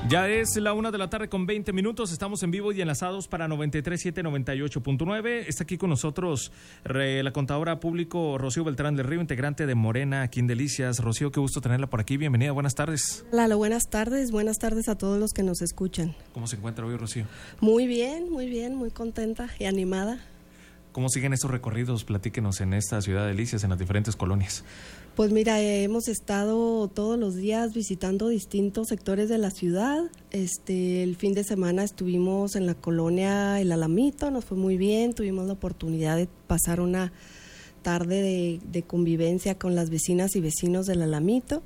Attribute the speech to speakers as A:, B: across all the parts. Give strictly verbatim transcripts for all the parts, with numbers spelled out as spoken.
A: Ya es la una de la tarde con veinte minutos, estamos en vivo y enlazados para noventa y tres punto siete, noventa y ocho punto nueve. Está aquí con nosotros re, la contadora público Rocío Beltrán del Río, integrante de Morena aquí en Delicias. Rocío, qué gusto tenerla por aquí, bienvenida, buenas tardes.
B: Lalo, buenas tardes, buenas tardes a todos los que nos escuchan.
A: ¿Cómo se encuentra hoy, Rocío?
B: Muy bien, muy bien, muy contenta y animada.
A: ¿Cómo siguen estos recorridos? Platíquenos en esta ciudad de Delicias, en las diferentes colonias.
B: Pues mira, eh, hemos estado todos los días visitando distintos sectores de la ciudad. Este, el fin de semana estuvimos en la colonia El Alamito, nos fue muy bien, tuvimos la oportunidad de pasar una tarde de, de convivencia con las vecinas y vecinos del Alamito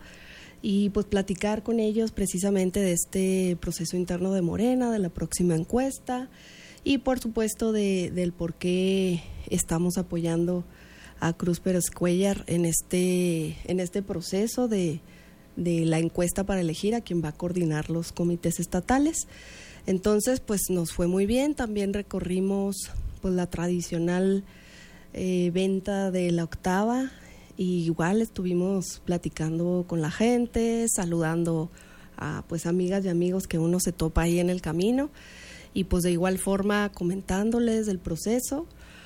B: y pues platicar con ellos precisamente de este proceso interno de Morena, de la próxima encuesta y por supuesto de, del por qué estamos apoyando a Cruz Pérez Cuéllar en este, en este proceso de, de la encuesta para elegir a quien va a coordinar los comités estatales. Entonces, pues nos fue muy bien, también recorrimos pues la tradicional eh, venta de la octava, y igual estuvimos platicando con la gente, saludando a pues amigas y amigos que uno se topa ahí en el camino, y pues de igual forma comentándoles del proceso.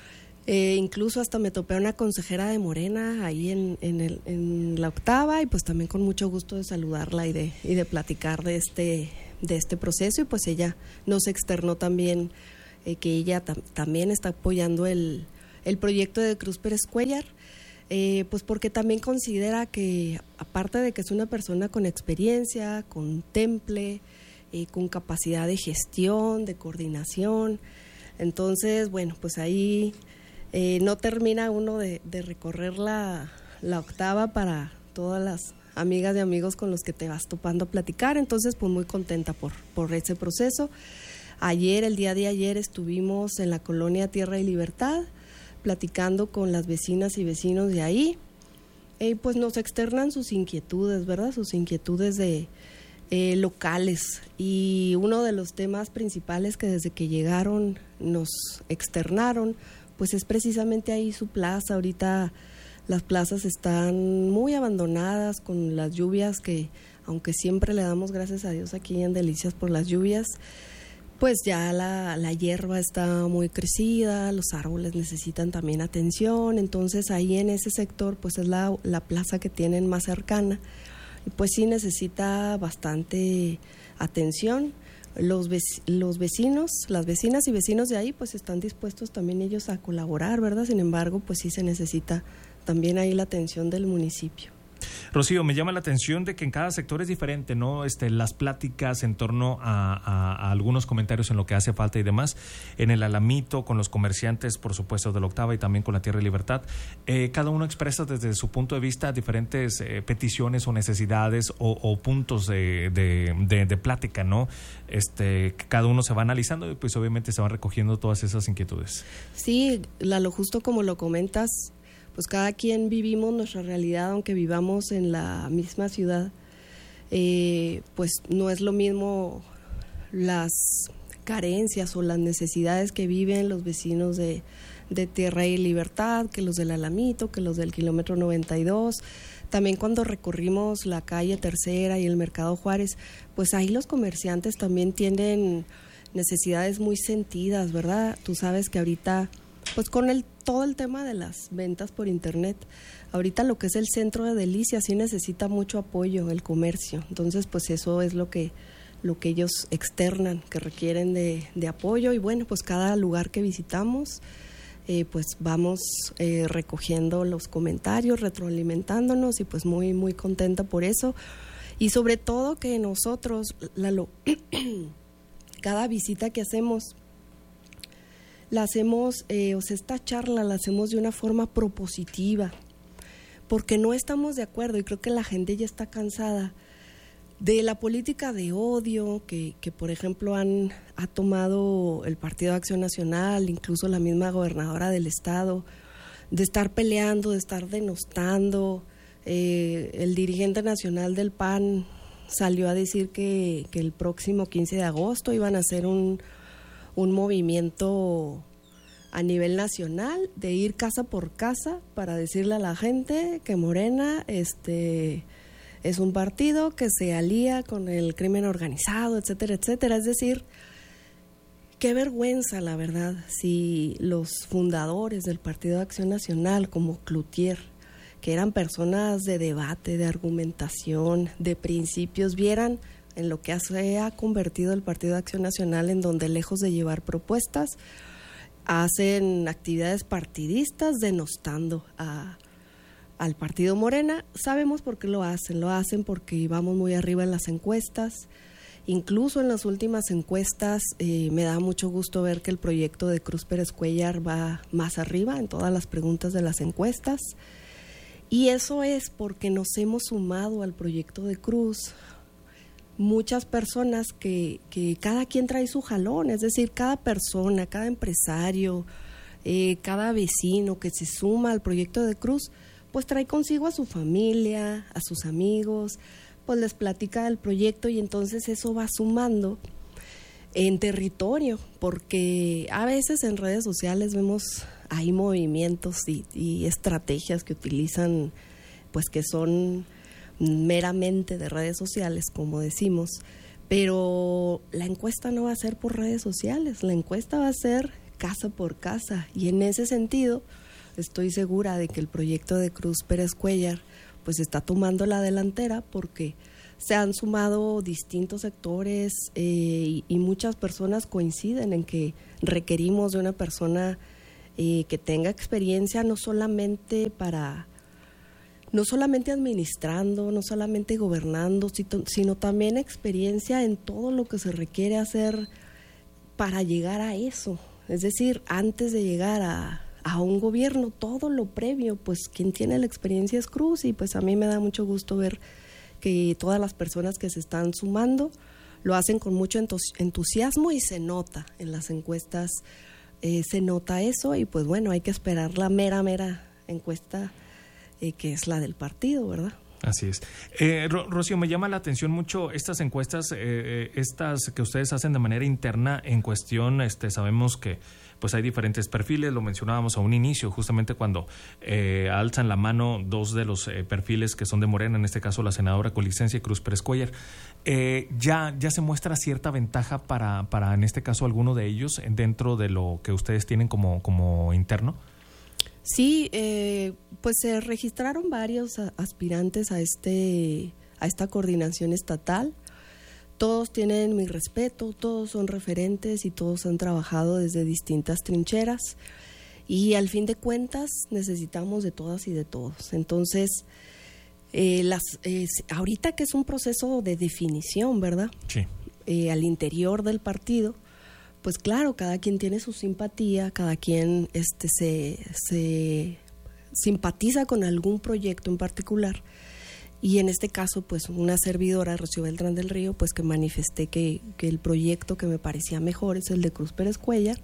B: Eh, incluso hasta me topé a una consejera de Morena ahí en, en, el, en la octava y pues también con mucho gusto de saludarla y de, y de platicar de este, de este proceso, y pues ella nos externó también eh, que ella tam, también está apoyando el, el proyecto de Cruz Pérez Cuéllar, eh, pues porque también considera que aparte de que es una persona con experiencia, con temple, eh, con capacidad de gestión, de coordinación, entonces bueno, pues ahí Eh, no termina uno de, de recorrer la, la octava para todas las amigas y amigos con los que te vas topando a platicar, entonces pues muy contenta por, por ese proceso. Ayer, el día de ayer, estuvimos en la colonia Tierra y Libertad, platicando con las vecinas y vecinos de ahí, eh, pues nos externan sus inquietudes, ¿verdad? Sus inquietudes de eh, locales, y uno de los temas principales que desde que llegaron nos externaron pues es precisamente ahí su plaza. Ahorita las plazas están muy abandonadas con las lluvias, que aunque siempre le damos gracias a Dios aquí en Delicias por las lluvias, pues ya la, la hierba está muy crecida, los árboles necesitan también atención, entonces ahí en ese sector pues es la, la plaza que tienen más cercana, y pues sí necesita bastante atención. Los, vec- los vecinos, las vecinas y vecinos de ahí pues están dispuestos también ellos a colaborar, ¿verdad? Sin embargo, pues sí se necesita también ahí la atención del municipio.
A: Rocío, me llama la atención de que en cada sector es diferente, ¿no? Este, las pláticas en torno a, a, a algunos comentarios en lo que hace falta y demás. En el Alamito, con los comerciantes, por supuesto, de la octava, y también con la Tierra y Libertad, eh, cada uno expresa desde su punto de vista diferentes eh, peticiones o necesidades o, o puntos de, de, de, de plática, ¿no? Este, cada uno se va analizando y pues obviamente se van recogiendo todas esas inquietudes.
B: Sí, Lalo, justo como lo comentas, pues cada quien vivimos nuestra realidad, aunque vivamos en la misma ciudad, eh, pues no es lo mismo las carencias o las necesidades que viven los vecinos de, de Tierra y Libertad, que los del Alamito, que los del kilómetro noventa y dos. También cuando recorrimos la calle Tercera y el Mercado Juárez, pues ahí los comerciantes también tienen necesidades muy sentidas, ¿verdad? Tú sabes que ahorita, pues con el todo el tema de las ventas por internet, ahorita lo que es el centro de Delicias sí necesita mucho apoyo, el comercio, entonces pues eso es lo que lo que ellos externan, que requieren de, de apoyo, y bueno, pues cada lugar que visitamos eh, pues vamos eh, recogiendo los comentarios, retroalimentándonos, y pues muy muy contenta por eso, y sobre todo que nosotros, Lalo, cada visita que hacemos la hacemos, eh, o sea, esta charla la hacemos de una forma propositiva, porque no estamos de acuerdo, y creo que la gente ya está cansada de la política de odio que, que por ejemplo, han ha tomado el Partido de Acción Nacional, incluso la misma gobernadora del estado, de estar peleando, de estar denostando. Eh, el dirigente nacional del P A N salió a decir que, que el próximo quince de agosto iban a hacer un un movimiento a nivel nacional de ir casa por casa para decirle a la gente que Morena este Es un partido que se alía con el crimen organizado, etcétera, etcétera. Es decir, qué vergüenza, la verdad, si los fundadores del Partido de Acción Nacional, como Cloutier, que eran personas de debate, de argumentación, de principios, vieran en lo que se ha convertido el Partido de Acción Nacional, en donde lejos de llevar propuestas, hacen actividades partidistas denostando a, al Partido Morena. Sabemos por qué lo hacen, lo hacen porque vamos muy arriba en las encuestas. Incluso en las últimas encuestas eh, me da mucho gusto ver que el proyecto de Cruz Pérez Cuéllar va más arriba en todas las preguntas de las encuestas, y eso es porque nos hemos sumado al proyecto de Cruz muchas personas que, que cada quien trae su jalón, es decir, cada persona, cada empresario, eh, cada vecino que se suma al proyecto de Cruz, pues trae consigo a su familia, a sus amigos, pues les platica del proyecto, y entonces eso va sumando en territorio, porque a veces en redes sociales vemos hay movimientos y, y estrategias que utilizan, pues que son meramente de redes sociales, como decimos, pero la encuesta no va a ser por redes sociales, la encuesta va a ser casa por casa, y en ese sentido estoy segura de que el proyecto de Cruz Pérez Cuéllar pues está tomando la delantera, porque se han sumado distintos sectores eh, y, y muchas personas coinciden en que requerimos de una persona eh, que tenga experiencia no solamente para, no solamente administrando, no solamente gobernando, sino, sino también experiencia en todo lo que se requiere hacer para llegar a eso. Es decir, antes de llegar a a un gobierno, todo lo previo, pues quien tiene la experiencia es Cruz, y pues a mí me da mucho gusto ver que todas las personas que se están sumando lo hacen con mucho entusiasmo, y se nota en las encuestas, eh, se nota eso, y pues bueno, hay que esperar la mera, mera encuesta eh, que es la del partido, ¿verdad?
A: Así es. Eh, Ro- Rocío, me llama la atención mucho estas encuestas, eh, estas que ustedes hacen de manera interna en cuestión, este, sabemos que pues hay diferentes perfiles, lo mencionábamos a un inicio, justamente cuando eh, alzan la mano dos de los eh, perfiles que son de Morena, en este caso la senadora con licencia y Cruz Pérez Cuéllar, eh, ya, ya se muestra cierta ventaja para, para, en este caso, alguno de ellos dentro de lo que ustedes tienen como, como interno.
B: Sí, eh, pues se registraron varios aspirantes a este a esta coordinación estatal. Todos tienen mi respeto, todos son referentes y todos han trabajado desde distintas trincheras, y al fin de cuentas necesitamos de todas y de todos. Entonces, eh, las eh, ahorita que es un proceso de definición, ¿verdad?
A: Sí.
B: Eh, al interior del partido, pues claro, cada quien tiene su simpatía, cada quien este se, se simpatiza con algún proyecto en particular, y en este caso pues una servidora, Rocío Beltrán del Río, pues que manifesté que, que el proyecto que me parecía mejor es el de Cruz Pérez Cuéllar,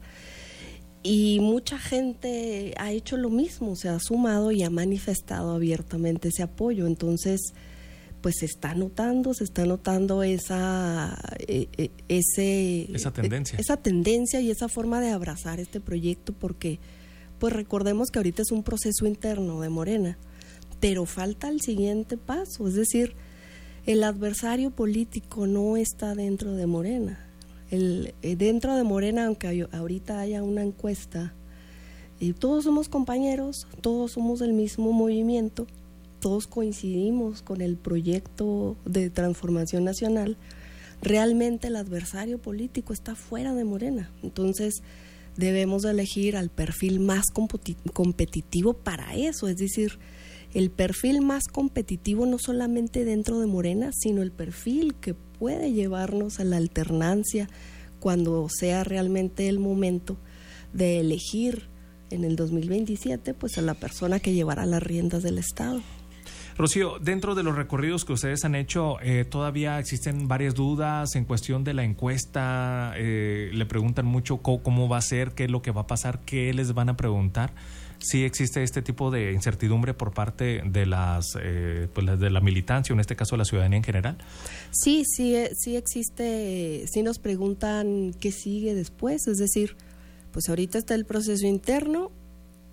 B: y mucha gente ha hecho lo mismo, se ha sumado y ha manifestado abiertamente ese apoyo. Entonces pues se está notando, se está notando esa eh, eh, ese
A: esa tendencia.
B: Eh, esa tendencia y esa forma de abrazar este proyecto, porque pues recordemos que ahorita es un proceso interno de Morena, pero falta el siguiente paso, es decir, el adversario político no está dentro de Morena. El, eh, dentro de Morena, aunque hay, ahorita haya una encuesta, y todos somos compañeros, todos somos del mismo movimiento, todos coincidimos con el proyecto de transformación nacional. Realmente el adversario político está fuera de Morena, entonces debemos de elegir al perfil más competitivo para eso, es decir, el perfil más competitivo no solamente dentro de Morena, sino el perfil que puede llevarnos a la alternancia cuando sea realmente el momento de elegir en el dos mil veintisiete pues a la persona que llevará las riendas del Estado.
A: Rocío, dentro de los recorridos que ustedes han hecho, eh, todavía existen varias dudas en cuestión de la encuesta. Eh, le preguntan mucho cómo, cómo va a ser, qué es lo que va a pasar, qué les van a preguntar. ¿Sí existe este tipo de incertidumbre por parte de las eh, pues de la militancia, o en este caso de la ciudadanía en general?
B: Sí, sí, sí existe. Sí nos preguntan qué sigue después. Es decir, pues ahorita está el proceso interno.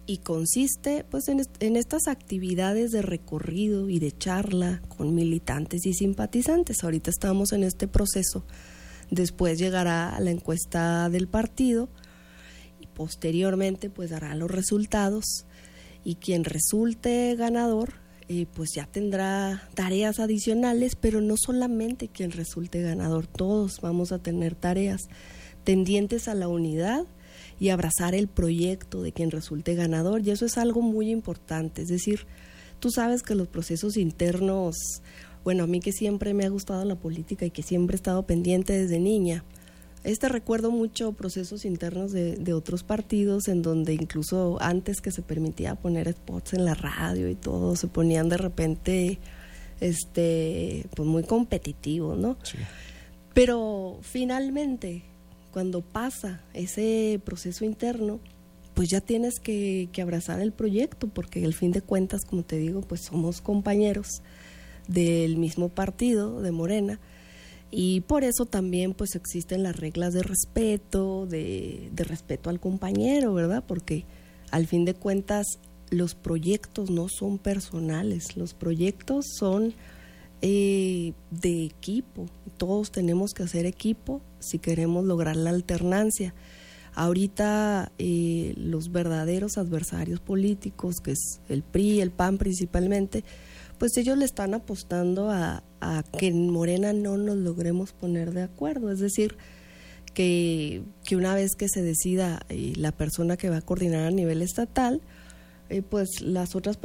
B: y consiste pues en, est- en estas actividades de recorrido y de charla con militantes y simpatizantes. Ahorita estamos en este proceso, después llegará la encuesta del partido y posteriormente pues dará los resultados, y quien resulte ganador eh, pues ya tendrá tareas adicionales, pero no solamente quien resulte ganador, todos vamos a tener tareas tendientes a la unidad y abrazar el proyecto de quien resulte ganador, y eso es algo muy importante. Es decir, tú sabes que los procesos internos, bueno, a mí que siempre me ha gustado la política y que siempre he estado pendiente desde niña, este recuerdo mucho procesos internos de, de otros partidos, en donde incluso antes que se permitía poner spots en la radio y todo, se ponían de repente este pues muy competitivos, ¿no?
A: Sí.
B: Pero finalmente, cuando pasa ese proceso interno, pues ya tienes que, que abrazar el proyecto, porque al fin de cuentas, como te digo, pues somos compañeros del mismo partido, de Morena, y por eso también pues existen las reglas de respeto, de, de respeto al compañero, ¿verdad? Porque al fin de cuentas los proyectos no son personales, los proyectos son eh, de equipo, todos tenemos que hacer equipo si queremos lograr la alternancia. Ahorita eh, los verdaderos adversarios políticos, que es el P R I, el P A N principalmente, pues ellos le están apostando a, a que en Morena no nos logremos poner de acuerdo, es decir, que, que una vez que se decida eh, la persona que va a coordinar a nivel estatal, eh, pues las otras